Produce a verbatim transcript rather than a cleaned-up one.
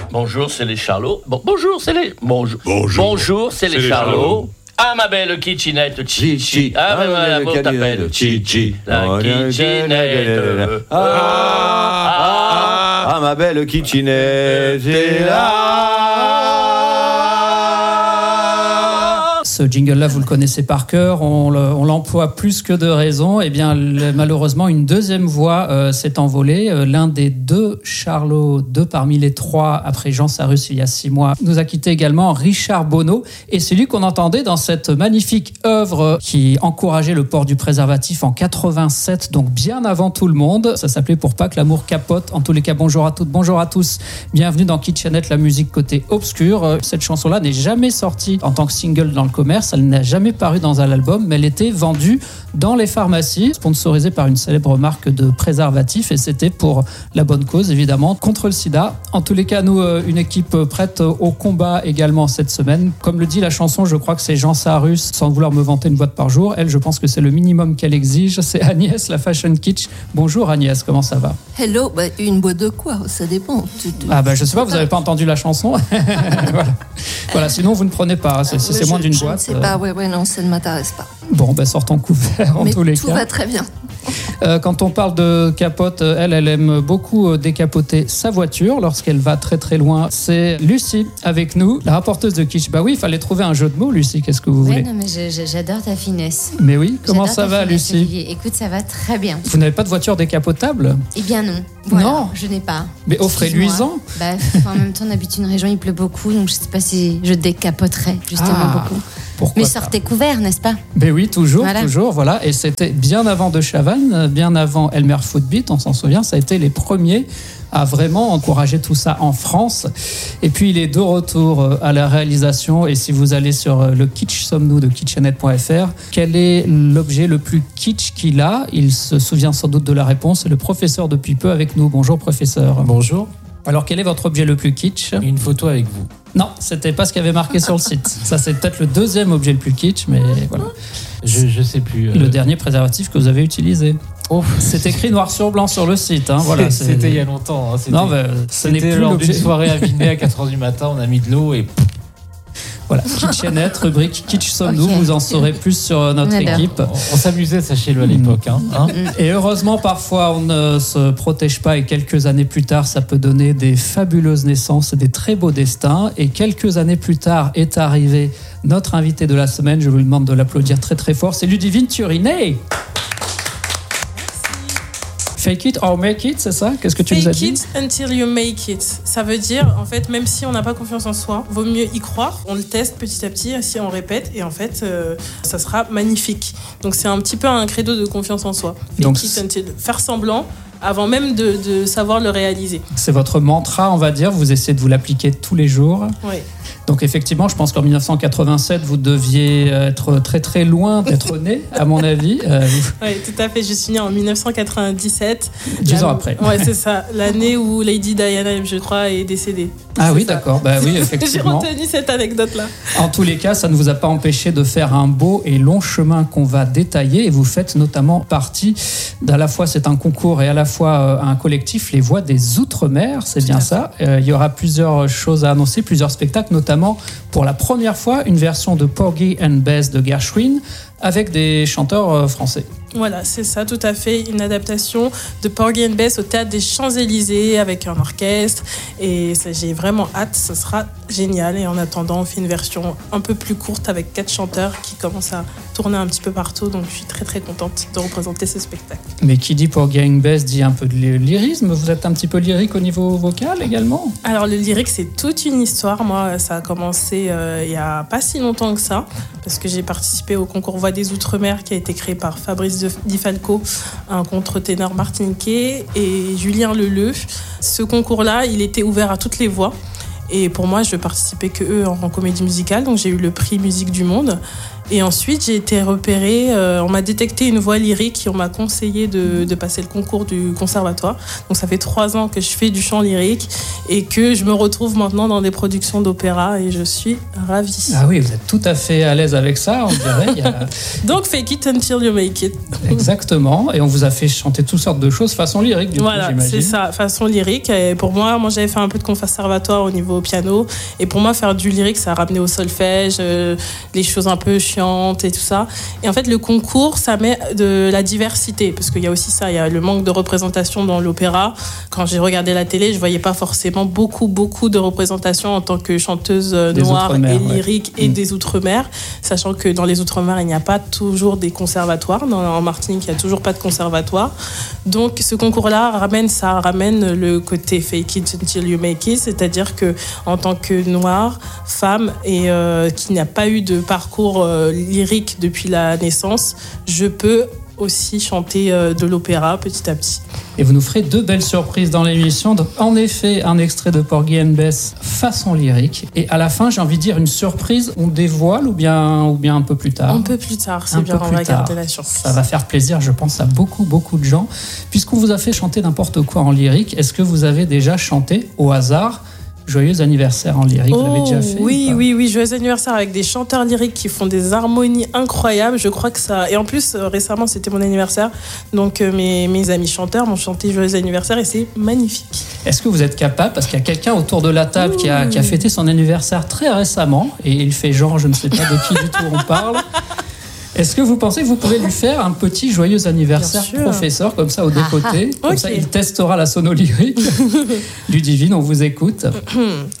Bonjour, c'est les Charlots. Bon, bonjour, c'est les... Bonjour, bonjour, bonjour c'est, c'est les, les Charlots. Charlots. Ah, ma belle kitchenette, Chichi. Ah, ma belle, comment t'appelles? Chichi. La kitchenette. Ah, ah, ah, ah, ma belle kitchenette est là. Ce jingle-là, vous le connaissez par cœur, on, le, on l'emploie plus que de raison. Eh bien, le, malheureusement, une deuxième voix euh, s'est envolée. Euh, l'un des deux Charlots, deux parmi les trois, après Jean Sarus il y a six mois, nous a quitté également Richard Bonneau. Et c'est lui qu'on entendait dans cette magnifique œuvre qui encourageait le port du préservatif en quatre-vingt-sept, donc bien avant tout le monde. Ça s'appelait Pour pas que l'amour capote. En tous les cas, bonjour à toutes, bonjour à tous. Bienvenue dans Kitchenette, la musique côté obscur. Cette chanson-là n'est jamais sortie en tant que single dans le commerce. Elle n'a jamais paru dans un album, mais elle était vendue dans les pharmacies, sponsorisée par une célèbre marque de préservatifs, et c'était pour la bonne cause, évidemment, contre le sida. En tous les cas, nous, une équipe prête au combat également cette semaine. Comme le dit la chanson, je crois que c'est Jean Sarus, sans vouloir me vanter une boîte par jour. Elle, je pense que c'est le minimum qu'elle exige. C'est Agnès, la Fashion Kitsch. Bonjour Agnès, comment ça va? Hello, bah, une boîte de quoi? Ça dépend. Tu, tu... Ah bah je sais pas, vous n'avez pas entendu la chanson. voilà. voilà, sinon vous ne prenez pas, c'est, c'est je, moins d'une je boîte. Je ne sais pas, ouais, ouais, non, ça ne m'intéresse pas. Bon, ben sortons couvert en Mais tous les cas. tout va très bien. Euh, quand on parle de capote, elle, elle aime beaucoup décapoter sa voiture lorsqu'elle va très très loin. C'est Lucie avec nous, la rapporteuse de Kitsch. Bah oui, il fallait trouver un jeu de mots, Lucie, qu'est-ce que vous ouais, voulez? Non, mais je, je, j'adore ta finesse. Mais oui, comment j'adore ça va, finesse, Lucie? Olivier. Écoute, ça va très bien. Vous n'avez pas de voiture décapotable? Eh bien non. Voilà, non. Je n'ai pas. Mais au frais luisant? Bah, en même temps, on habite une région, il pleut beaucoup, donc je ne sais pas si je décapoterais justement ah. beaucoup. Pourquoi Mais sortez couvert, n'est-ce pas? Ben oui, toujours, voilà. toujours, voilà. Et c'était bien avant De Chavannes, bien avant Elmer Footbeat, on s'en souvient, ça a été les premiers à vraiment encourager tout ça en France. Et puis il est de retour à la réalisation. Et si vous allez sur le Kitsch Sommes-nous de kitchenette point f r, quel est l'objet le plus kitsch qu'il a? Il se souvient sans doute de la réponse. C'est le professeur depuis peu avec nous. Bonjour professeur. Bonjour. Alors quel est votre objet le plus kitsch? Une photo avec vous. Non, c'était pas ce qu'il y avait marqué sur le site. Ça, c'est peut-être le deuxième objet le plus kitsch, mais voilà. Je, je sais plus. Euh... Le dernier préservatif que vous avez utilisé. Oh, c'est écrit noir sur blanc sur le site. Hein, voilà, c'est, c'était il y a longtemps. Hein, c'était, non, mais ce n'est plus lors l'objet. d'une soirée à Vinay à quatre heures du matin, on a mis de l'eau et... Voilà, Kitchenette, rubrique Kitsch Sommes-nous, okay. Vous en saurez plus sur notre Alors. équipe. On, on s'amusait, sachez-le, à l'époque. Hein, hein et heureusement, parfois, on ne se protège pas et quelques années plus tard, ça peut donner des fabuleuses naissances et des très beaux destins. Et quelques années plus tard est arrivé notre invité de la semaine. Je vous demande de l'applaudir très très fort. C'est Ludivine Turinet. Fake it or make it, c'est ça? Qu'est-ce que tu Fake nous as dit? Fake it until you make it. Ça veut dire, en fait, même si on n'a pas confiance en soi, vaut mieux y croire. On le teste petit à petit, si on répète, et en fait, euh, ça sera magnifique. Donc c'est un petit peu un credo de confiance en soi. Fake Donc, it until... Faire semblant avant même de, de savoir le réaliser. C'est votre mantra, on va dire. Vous essayez de vous l'appliquer tous les jours. Oui. Donc effectivement, je pense qu'en dix-neuf cent quatre-vingt-sept, vous deviez être très très loin d'être né, à mon avis. Euh, vous... Oui, tout à fait. Je suis née en dix-neuf cent quatre-vingt-dix-sept. Dix ans après. Oui, c'est ça. L'année où Lady Diana, je crois, est décédée. Ah c'est oui, ça. D'accord. Bah oui, effectivement. J'ai retenu cette anecdote-là. En tous les cas, ça ne vous a pas empêché de faire un beau et long chemin qu'on va détailler. Et vous faites notamment partie d'à la fois, c'est un concours et à la fois un collectif, Les Voix des Outre-mer. C'est tout bien ça. Euh, il y aura plusieurs choses à annoncer, plusieurs spectacles, notamment pour la première fois une version de Porgy and Bess de Gershwin avec des chanteurs français. Voilà, c'est ça, tout à fait. Une adaptation de Porgy and Bess au Théâtre des Champs-Élysées avec un orchestre. Et ça, j'ai vraiment hâte, ça sera génial. Et en attendant, on fait une version un peu plus courte avec quatre chanteurs qui commencent à tourner un petit peu partout. Donc je suis très très contente de représenter ce spectacle. Mais qui dit Porgy and Bess dit un peu de lyrisme. Vous êtes un petit peu lyrique au niveau vocal également? Alors le lyrique, c'est toute une histoire. Moi, ça a commencé euh, il n'y a pas si longtemps que ça. Parce que j'ai participé au concours Voix des Outre-mer qui a été créé par Fabrice Di Falco, un contre-ténor martiniquais, et Julien Leleu. Ce concours-là, il était ouvert à toutes les voix. Et pour moi, je ne participais que eux en, en comédie musicale. Donc j'ai eu le prix Musique du Monde. Et ensuite, j'ai été repérée, euh, on m'a détecté une voix lyrique et on m'a conseillé de, de passer le concours du conservatoire. Donc ça fait trois ans que je fais du chant lyrique et que je me retrouve maintenant dans des productions d'opéra et je suis ravie. Ah oui, vous êtes tout à fait à l'aise avec ça, on dirait. Il y a... Donc fake it until you make it. Exactement, et on vous a fait chanter toutes sortes de choses façon lyrique, du voilà, coup, j'imagine. C'est ça, façon lyrique. Et pour moi, moi j'avais fait un peu de conservatoire au niveau piano et pour moi faire du lyrique, ça a ramené au solfège, euh, les choses un peu chiantes et tout ça. Et en fait, le concours, ça met de la diversité parce qu'il y a aussi ça, il y a le manque de représentation dans l'opéra. Quand j'ai regardé la télé, je voyais pas forcément beaucoup, beaucoup de représentation en tant que chanteuse des noire et lyrique ouais. et mmh. des Outre-mer, sachant que dans les Outre-mer, il n'y a pas toujours des conservatoires. Dans, en Martinique, il n'y a toujours pas de conservatoire. Donc, ce concours-là ramène ça, ramène le côté fake it until you make it, c'est-à-dire que en tant que noire, femme et euh, qui n'a pas eu de parcours euh, lyrique depuis la naissance, je peux aussi chanter euh, de l'opéra petit à petit. Et vous nous ferez deux belles surprises dans l'émission. Donc, en effet, un extrait de Porgy and Bess façon lyrique. Et à la fin, j'ai envie de dire une surprise, on dévoile ou bien, ou bien un peu plus tard? Un peu plus tard, c'est un bien, peu on plus va tard. garder la surprise. Ça va faire plaisir, je pense, à beaucoup, beaucoup de gens. Puisqu'on vous a fait chanter n'importe quoi en lyrique, est-ce que vous avez déjà chanté au hasard Joyeux anniversaire en lyrique, oh, vous l'avez déjà fait? Oui, oui, oui, joyeux anniversaire avec des chanteurs lyriques qui font des harmonies incroyables. Je crois que ça. Et en plus, euh, récemment, c'était mon anniversaire. Donc, euh, mes, mes amis chanteurs m'ont chanté joyeux anniversaire et c'est magnifique. Est-ce que vous êtes capable, parce qu'il y a quelqu'un autour de la table qui a, qui a fêté son anniversaire très récemment, et il fait genre, je ne sais pas de qui du tout on parle. Est-ce que vous pensez que vous pouvez lui faire un petit joyeux anniversaire professeur, comme ça, aux deux côtés? Comme okay. ça, il testera la sono lyrique. Ludivine, on vous écoute.